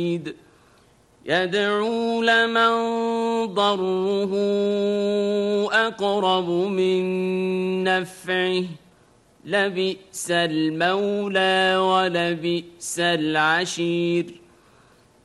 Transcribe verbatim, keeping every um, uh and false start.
يدعو لمن ضره أقرب من نفعه لبئس المولى ولبئس العشير